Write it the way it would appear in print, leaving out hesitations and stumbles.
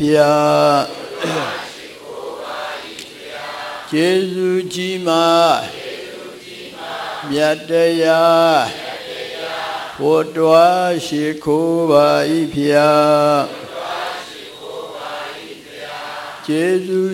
ဖေကျေးဇူးကြီးမာမြတ်တရားဘုရားရှိခိုးပါ၏ဖေကျေးဇူး